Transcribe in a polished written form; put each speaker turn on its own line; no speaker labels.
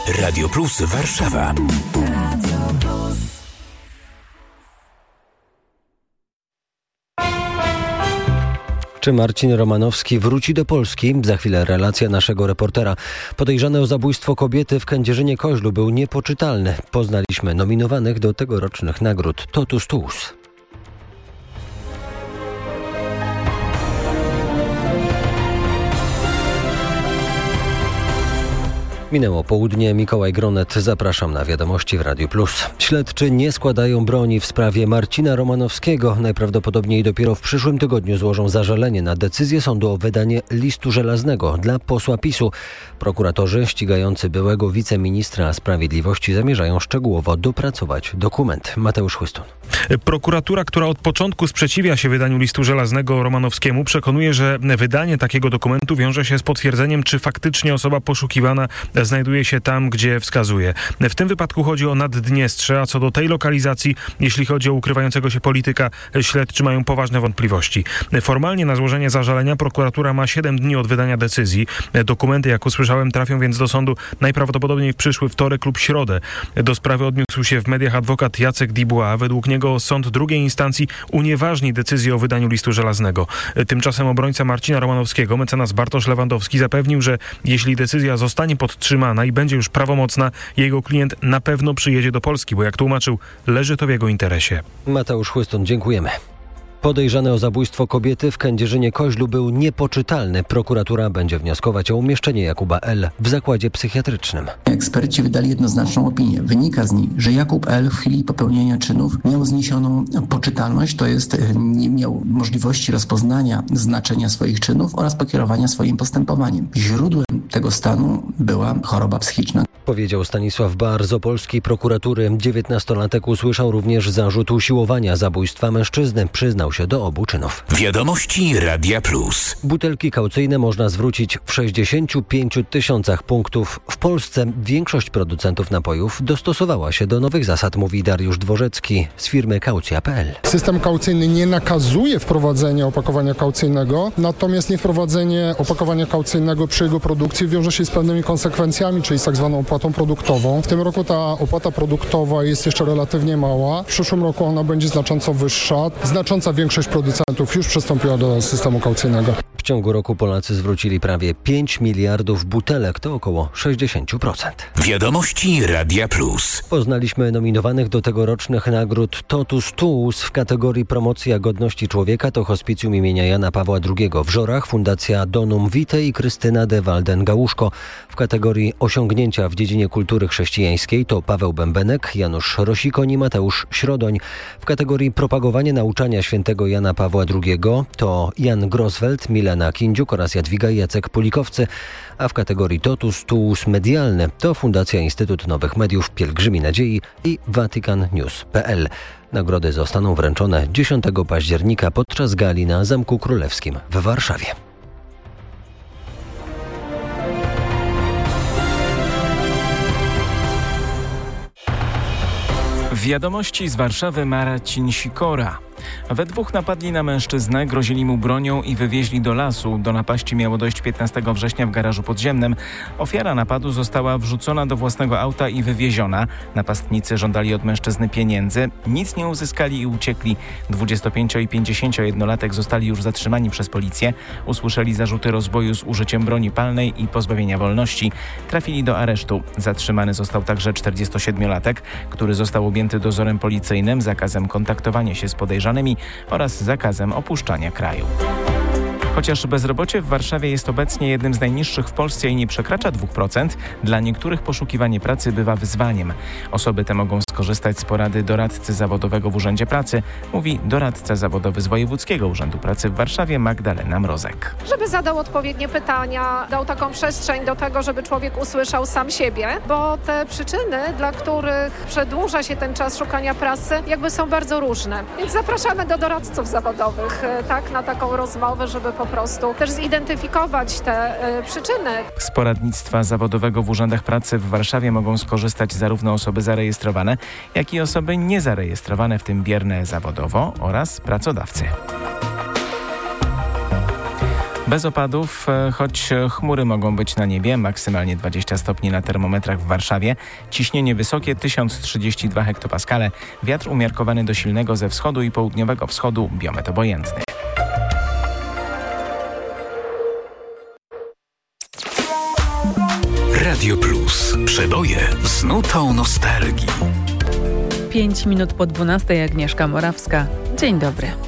Radio Plus Warszawa.
Czy Marcin Romanowski wróci do Polski? Za chwilę relacja naszego reportera. Podejrzany o zabójstwo kobiety w Kędzierzynie-Koźlu był niepoczytalny. Poznaliśmy nominowanych do tegorocznych nagród Totus Tuus. Minęło południe. Mikołaj Gronet. Zapraszam na wiadomości w Radiu Plus. Śledczy nie składają broni w sprawie Marcina Romanowskiego. Najprawdopodobniej dopiero w przyszłym tygodniu złożą zażalenie na decyzję sądu o wydanie listu żelaznego dla posła PiS-u. Prokuratorzy ścigający byłego wiceministra sprawiedliwości zamierzają szczegółowo dopracować dokument. Mateusz Chłystun.
Prokuratura, która od początku sprzeciwia się wydaniu listu żelaznego Romanowskiemu, przekonuje, że wydanie takiego dokumentu wiąże się z potwierdzeniem, czy faktycznie osoba poszukiwana znajduje się tam, gdzie wskazuje. W tym wypadku chodzi o Naddniestrze, a co do tej lokalizacji, jeśli chodzi o ukrywającego się polityka, śledczy mają poważne wątpliwości. Formalnie na złożenie zażalenia prokuratura ma 7 dni od wydania decyzji. Dokumenty, jak usłyszałem, trafią więc do sądu najprawdopodobniej w przyszły wtorek lub środę. Do sprawy odniósł się w mediach adwokat Jacek Dubois. Według niego sąd drugiej instancji unieważni decyzję o wydaniu listu żelaznego. Tymczasem obrońca Marcina Romanowskiego, mecenas Bartosz Lewandowski, zapewnił, że jeśli decyzja zostanie podtrzymana i będzie już prawomocna, jego klient na pewno przyjedzie do Polski, bo jak tłumaczył, leży to w jego interesie.
Mateusz Chłystun, dziękujemy. Podejrzany o zabójstwo kobiety w Kędzierzynie-Koźlu był niepoczytalny. Prokuratura będzie wnioskować o umieszczenie Jakuba L. w zakładzie psychiatrycznym.
Eksperci wydali jednoznaczną opinię. Wynika z niej, że Jakub L. w chwili popełnienia czynów miał zniesioną poczytalność, to jest nie miał możliwości rozpoznania znaczenia swoich czynów oraz pokierowania swoim postępowaniem. Źródłem tego stanu była choroba psychiczna.
Powiedział Stanisław Bar z opolskiej prokuratury. 19-latek usłyszał również zarzut usiłowania zabójstwa mężczyzny. Przyznał się do obu czynów.
Wiadomości Radia Plus.
Butelki kaucyjne można zwrócić w 65 000 punktów. W Polsce większość producentów napojów dostosowała się do nowych zasad, mówi Dariusz Dworzecki z firmy Kaucja.pl.
System kaucyjny nie nakazuje wprowadzenia opakowania kaucyjnego, natomiast niewprowadzenie opakowania kaucyjnego przy jego produkcji wiąże się z pewnymi konsekwencjami, czyli z tak zwaną opłatą produktową. W tym roku ta opłata produktowa jest jeszcze relatywnie mała. W przyszłym roku ona będzie znacząco wyższa. Znacząca większość producentów już przystąpiła do systemu kaucyjnego.
W ciągu roku Polacy zwrócili prawie 5 miliardów butelek, to około 60%.
Wiadomości Radia Plus.
Poznaliśmy nominowanych do tegorocznych nagród Totus Tuus w kategorii Promocja Godności Człowieka to Hospicjum imienia Jana Pawła II w Żorach, Fundacja Donum Vitae i Krystyna de Walden-Gałuszko. W kategorii Osiągnięcia w dziedzinie kultury chrześcijańskiej to Paweł Bębenek, Janusz Rosikoń i Mateusz Środoń. W kategorii Propagowanie nauczania świętego Jana Pawła II to Jan Grosweld, Milena Kindziuk oraz Jadwiga Jacek Pulikowcy, a w kategorii Totus Tuus Medialny to Fundacja Instytut Nowych Mediów Pielgrzymi Nadziei i VaticanNews.pl. Nagrody zostaną wręczone 10 października podczas gali na Zamku Królewskim w Warszawie.
Wiadomości z Warszawy Marcin Sikora. We dwóch napadli na mężczyznę, grozili mu bronią i wywieźli do lasu. Do napaści miało dojść 15 września w garażu podziemnym. Ofiara napadu została wrzucona do własnego auta i wywieziona. Napastnicy żądali od mężczyzny pieniędzy. Nic nie uzyskali i uciekli. 25 i 51-latek zostali już zatrzymani przez policję. Usłyszeli zarzuty rozboju z użyciem broni palnej i pozbawienia wolności. Trafili do aresztu. Zatrzymany został także 47-latek, który został objęty dozorem policyjnym, zakazem kontaktowania się z podejrzanymi oraz zakazem opuszczania kraju. Chociaż bezrobocie w Warszawie jest obecnie jednym z najniższych w Polsce i nie przekracza 2%, dla niektórych poszukiwanie pracy bywa wyzwaniem. Osoby te mogą skorzystać z porady doradcy zawodowego w Urzędzie Pracy, mówi doradca zawodowy z Wojewódzkiego Urzędu Pracy w Warszawie Magdalena Mrozek.
Żeby zadał odpowiednie pytania, dał taką przestrzeń do tego, żeby człowiek usłyszał sam siebie, bo te przyczyny, dla których przedłuża się ten czas szukania pracy, jakby są bardzo różne. Więc zapraszamy do doradców zawodowych, tak, na taką rozmowę, żeby po prostu też zidentyfikować te przyczyny.
Z poradnictwa zawodowego w Urzędach Pracy w Warszawie mogą skorzystać zarówno osoby zarejestrowane, jak i osoby niezarejestrowane, w tym bierne zawodowo, oraz pracodawcy. Bez opadów, choć chmury mogą być na niebie, maksymalnie 20 stopni na termometrach w Warszawie, ciśnienie wysokie 1032 hektopaskale, wiatr umiarkowany do silnego ze wschodu i południowego wschodu, biometr obojętny.
Radio Plus. Przeboje z nutą nostalgii.
5 minut po 12:00, Agnieszka Morawska. Dzień dobry.